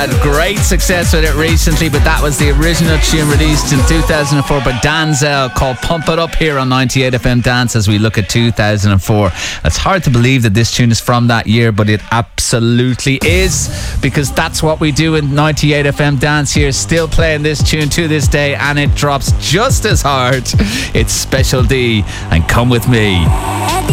had great success with it recently, but that was the original tune released in 2004 by Danzel called Pump It Up here on 98 FM Dance as we look at 2004. It's hard to believe that this tune is from that year, but it absolutely is, because that's what we do in 98 FM Dance here, still playing this tune to this day, and it drops just as hard. It's Special D and Come With Me.